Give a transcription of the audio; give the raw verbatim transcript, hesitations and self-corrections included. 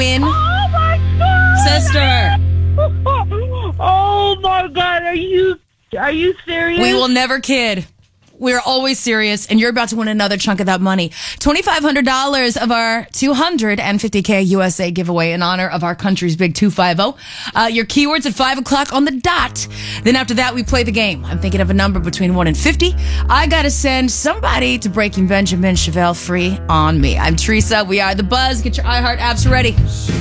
in. Oh my God, Sister. Oh my God, are you are you serious? We will never kid. We're always serious, and you're about to win another chunk of that money. twenty-five hundred dollars of our two hundred fifty K U S A giveaway in honor of our country's big two fifty. Uh, your keywords at five o'clock on the dot. Then after that, we play the game. I'm thinking of a number between one and fifty. I got to send somebody to Breaking Benjamin Chevelle free on me. I'm Teresa. We are The Buzz. Get your iHeart apps ready.